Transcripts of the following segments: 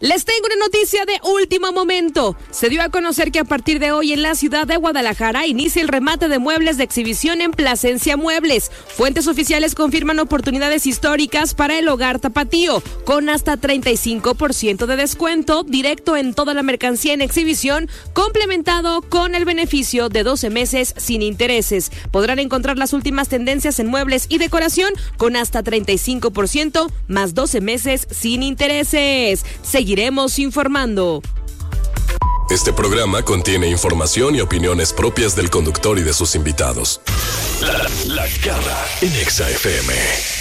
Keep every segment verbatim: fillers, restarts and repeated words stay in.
Les tengo una noticia de último momento. Se dio a conocer que a partir de hoy en la ciudad de Guadalajara inicia el remate de muebles de exhibición en Plasencia Muebles. Fuentes oficiales confirman oportunidades históricas para el hogar tapatío, con hasta treinta y cinco por ciento de descuento directo en toda la mercancía en exhibición, complementado con el beneficio de doce meses sin intereses. Podrán encontrar las últimas tendencias en muebles y decoración con hasta treinta y cinco por ciento más doce meses sin intereses. Seguiremos informando. Este programa contiene información y opiniones propias del conductor y de sus invitados. La, la Garra en Exa F M.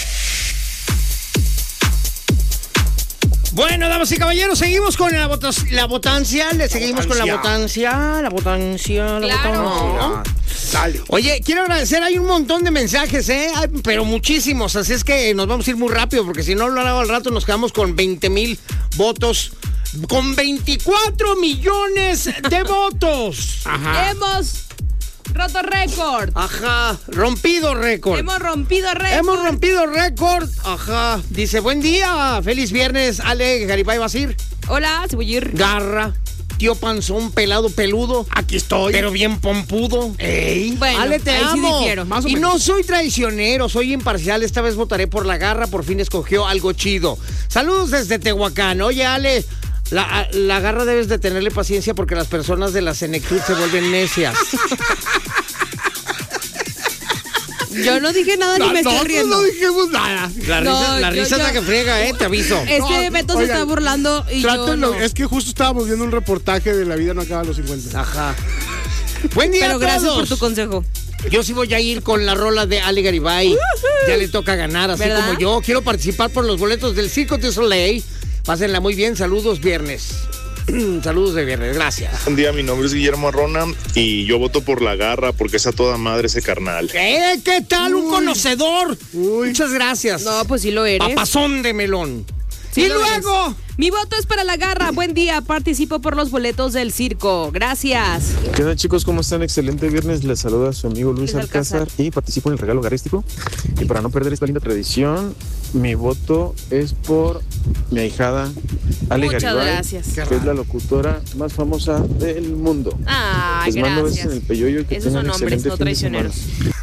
Bueno, damas y caballeros, seguimos con la, votos, la votancia. Le seguimos con la votancia. La votancia, la Claro. votancia. Dale. Oye, quiero agradecer, hay un montón de mensajes, ¿eh? Hay, pero muchísimos, así es que nos vamos a ir muy rápido, porque si no lo hago al rato nos quedamos con veinte mil votos, con veinticuatro millones de votos. Ajá. Hemos roto récord. Ajá, rompido récord. Hemos rompido récord. Hemos rompido récord. Ajá. Dice, buen día, feliz viernes, Ale Garibay Basir. Hola, Cebollir. Garra. Tío panzón, pelado, peludo. Aquí estoy. Pero bien pompudo. Ey. Bueno, Ale, te ahí sí amo. difiero. Más o y menos. No soy traicionero, soy imparcial. Esta vez votaré por la Garra. Por fin escogió algo chido. Saludos desde Tehuacán. Oye, Ale, la, la Garra debes de tenerle paciencia porque las personas de la Senectud se vuelven necias. Yo no dije nada, no, ni me estoy riendo. No dijimos nada. La no, risa, la yo, risa yo, es la que friega, eh, te aviso. Es que no, Beto oigan, se está burlando y trátenlo, yo no. Es que justo estábamos viendo un reportaje de La vida no acaba a los cincuenta. Ajá. Buen día. Pero a todos. gracias por tu consejo. Yo sí voy a ir con la rola de Ale Garibay. Ya le toca ganar, así ¿verdad? como yo. Quiero participar por los boletos del Circo du Soleil. Pásenla muy bien. Saludos viernes. Saludos de viernes, gracias. Buen día, mi nombre es Guillermo Arrona y yo voto por la Garra porque es a toda madre ese carnal. ¿Qué? ¿Qué tal? Uy. Un conocedor. Uy. Muchas gracias. No, pues sí lo eres. Papazón de melón. Sí y lo luego... eres. Mi voto es para la Garra. Buen día. Participo por los boletos del circo. Gracias. ¿Qué tal, chicos? ¿Cómo están? Excelente viernes. Les saluda su amigo Luis, Luis Alcázar. Alcázar y participo en el regalo garístico. Y para no perder esta linda tradición, mi voto es por mi ahijada Ale Muchas Garibay, gracias. que es la locutora más famosa del mundo. Ah, Les mando besos gracias. en el peyoyo y que Esos tengan son hombres, excelente no fin de traicioneros.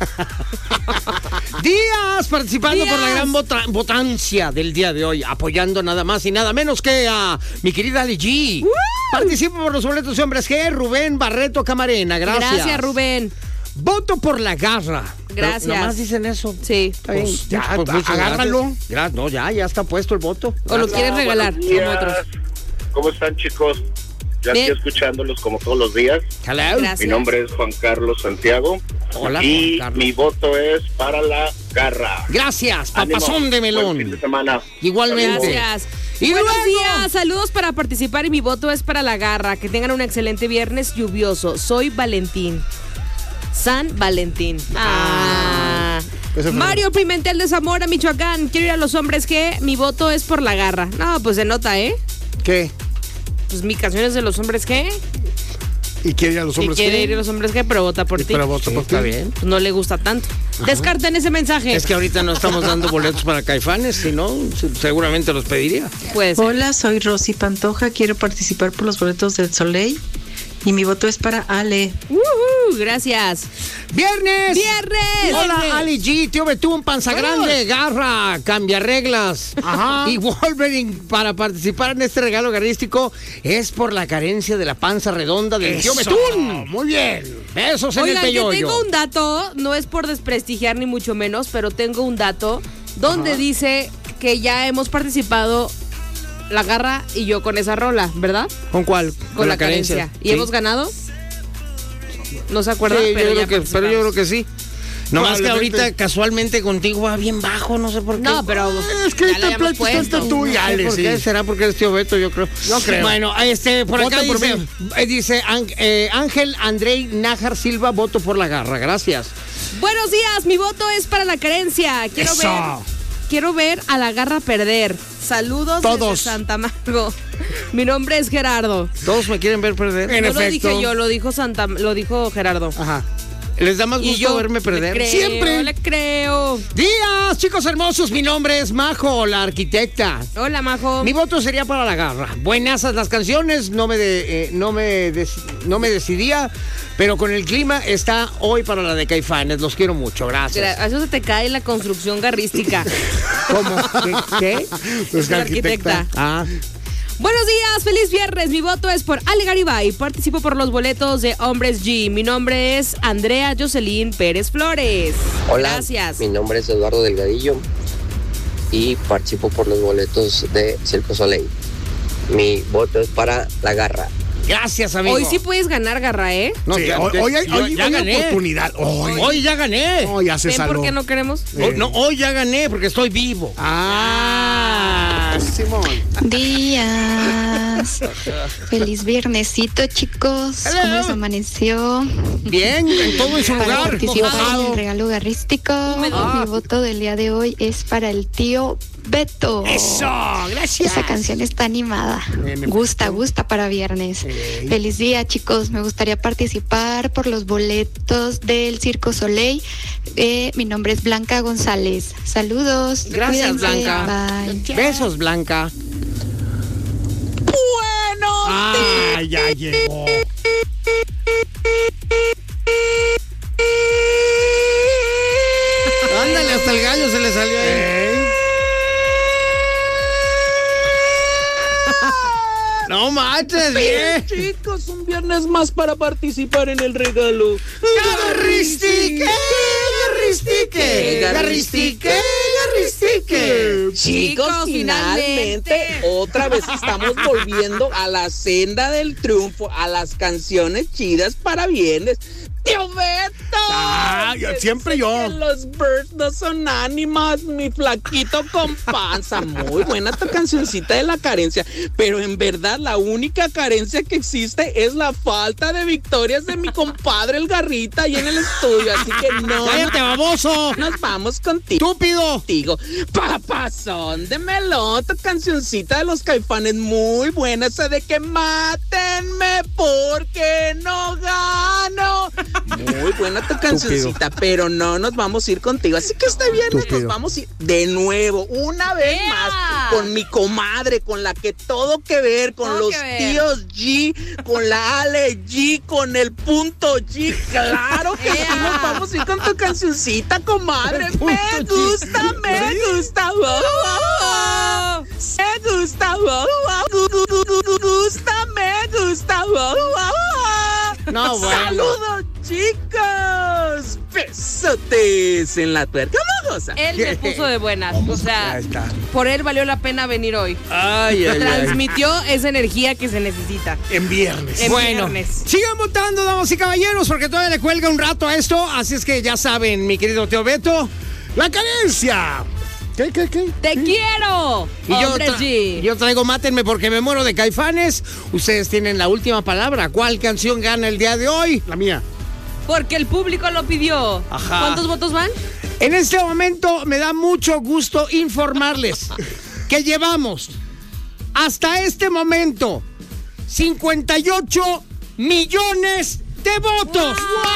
Días participando Días. por la gran vota- votancia del día de hoy, apoyando nada más y nada menos que a mi querida Ali G. ¡Woo! Participo por los boletos de hombres G, Rubén Barreto Camarena, gracias. Gracias, Rubén. Voto por la Garra. Gracias. Pero nomás dicen eso. Sí. Está bien. Pues, Ya, pues, muchas agárralo. gracias. No, ya, ya está puesto el voto. O lo quieres regalar, como otros. ¿Cómo están, chicos? Ya Bien. estoy escuchándolos como todos los días. Hello. Gracias. Mi nombre es Juan Carlos Santiago. Hola, y Juan Carlos. mi voto es para la Garra. Gracias, Ánimo. papazón de melón. Buen fin de semana. Igualmente. Gracias. Y Buenos luego... días, saludos para participar y mi voto es para la Garra. Que tengan un excelente viernes lluvioso. Soy Valentín. San Valentín. Ah. Ese fue- Mario Pimentel de Zamora, Michoacán. Quiero ir a los hombres que mi voto es por la Garra. No, pues se nota, ¿eh? ¿Qué? Pues mi canción es de los hombres que. Y quiere ir a los Y hombres. quiere que- ir a los hombres que, pero vota por Y ti. pero vota Sí, por está ti. bien. Pues no le gusta tanto. Descarten ese mensaje. Es que ahorita no estamos dando boletos para Caifanes, si no, se- seguramente los pediría. Puede ser. Hola, soy Rosy Pantoja, quiero participar por los boletos del Soleil y mi voto es para Ale. Ujú, gracias. ¡Viernes! ¡Viernes! Hola, Ali G, tío Betún, Panza Grande, Garra, Cambia Reglas. Ajá. Y Wolverine, para participar en este regalo garístico, es por la carencia de la panza redonda del tío Eso, Betún. muy bien. Besos en Oigan, el que peyoyo. tengo un dato, no es por desprestigiar ni mucho menos, pero tengo un dato donde dice que ya hemos participado la Garra y yo con esa rola, ¿verdad? ¿Con cuál? Con, la, carencia. ¿Y Sí. hemos ganado? No se acuerdan, Sí, pero, yo ya creo que, pero yo creo que sí. Nomás que Probablemente. ahorita casualmente contigo va bien bajo, no sé por qué. No, pero Es que ya la este habíamos pleito está puesto. entre tú y No sé Ale, ¿Por sí. qué? ¿Será porque eres tío Beto? Yo creo. No creo. Bueno, este, por acá Vota por dice, mí. eh, dice Ángel eh, Ángel Andrei Nájar Silva, voto por la Garra. Gracias. Buenos días, mi voto es para la carencia. Quiero Eso. ver, quiero ver a la Garra perder. Saludos Todos. desde Santa Margo. Mi nombre es Gerardo. Todos me quieren ver perder. En no lo efecto. dije yo, lo dijo Santa, lo dijo Gerardo. Ajá. ¿Les da más Y gusto yo verme perder? le creo, Siempre. le creo. Días, chicos hermosos, mi nombre es Majo, la arquitecta. Hola, Majo. Mi voto sería para la garra. Buenasas las canciones, no me, de, eh, no, me des- no me decidía, pero con el clima está hoy para la de Caifanes. Los quiero mucho, gracias. A eso se te cae la construcción garrística. ¿Cómo? ¿Qué? ¿Qué? Es la arquitecta. Ah. Buenos días, feliz viernes. Mi voto es por Ale Garibay. Participo por los boletos de Hombres G. Mi nombre es Andrea Jocelyn Pérez Flores. Hola, Gracias. mi nombre es Eduardo Delgadillo y participo por los boletos de Circo Soleil. Mi voto es para la garra. Gracias, amigo. Hoy sí puedes ganar, Garra, ¿eh? No, Sí, ya- hoy, hoy hay, yo hoy ya hay gané. oportunidad. Hoy, Hoy ya gané. hoy ya se ¿Ven saló. por qué no queremos? Hoy- no, hoy ya gané porque estoy vivo. Ah, Simón. Días. Feliz viernesito, chicos. Hello. ¿Cómo les amaneció? Bien, en todo en su Para lugar. participar en Mojado. el regalo garrístico, Húmedo. mi voto del día de hoy es para el tío Beto. Eso, gracias. Esa canción está animada. En efecto. Gusta, gusta para viernes. Ey. Feliz día, chicos. Me gustaría participar por los boletos del Circo Soleil. Eh, mi nombre es Blanca González. Saludos. Gracias, Cuídense. Blanca. Bye. Besos, Blanca. Bueno. Ah, ya llegó. Ándale, hasta el gallo se le salió ahí. Ey. No manches, bien. Chicos, un viernes más para participar en el regalo. Garristique, garristique, garristique, garristique. Chicos, Chicos, finalmente, finalmente. otra vez estamos volviendo a la senda del triunfo, a las canciones chidas para viernes. ¡Tío Beto! Ah, yo- siempre yo. Que los birds no son ánimas, mi flaquito con panza. Muy buena esta cancioncita de la carencia, pero en verdad la única carencia que existe es la falta de victorias de mi compadre el Garrita ahí en el estudio, así que no, Cállate, baboso. nos vamos contigo. Estúpido. Contigo. Papazón de melón, tu cancioncita de los Caifanes, muy buena, esa de que mátenme porque no gano. Muy buena tu cancioncita, pero no nos vamos a ir contigo. Así que este viernes Estúpido. nos vamos a ir de nuevo, una vez ¡Ea! más, con mi comadre, con la que todo que ver, con Todo los que ver. tíos G, con la Ale G, con el punto G. Claro que sí, ¡Ea! nos vamos a ir con tu cancioncita, comadre. El punto Me G. gusta, me gusta. wow, wow. Me gusta, wow, wow. Gu- gu- gu- gu- gusta, me gusta. wow, wow. No, bueno. Saludos, chicos. Besotes en la tuerca. Mojosa. Él me puso de buenas. O sea, Ya está. por él valió la pena venir hoy. Ay, ay, ay. Transmitió esa energía que se necesita. En viernes. En Bueno, viernes. sigan votando, damas y caballeros, porque todavía le cuelga un rato a esto. Así es que ya saben, mi querido Tío Beto. La carencia. ¿Qué, qué, qué? ¡Te quiero! Y yo, Hombres tra- G. yo traigo Mátenme porque me muero de Caifanes. Ustedes tienen la última palabra. ¿Cuál canción gana el día de hoy? La mía. Porque el público lo pidió. Ajá. ¿Cuántos votos van? En este momento me da mucho gusto informarles que llevamos hasta este momento cincuenta y ocho millones de votos.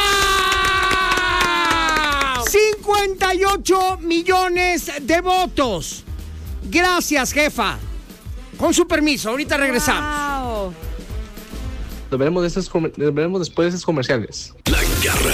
cincuenta y ocho millones de votos. Gracias, jefa. Con su permiso, ahorita regresamos. Wow. Nos veremos, de estos comer- nos veremos después de esos comerciales. La garra